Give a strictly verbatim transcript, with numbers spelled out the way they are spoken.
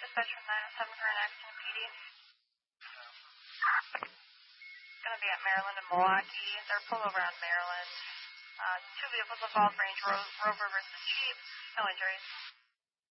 Dispatch from nine oh seven for an accident P D. Going to be at Maryland and Milwaukee. They're pulled over on Maryland. Uh, two vehicles involved, Range Ro- Rover versus Jeep. No injuries.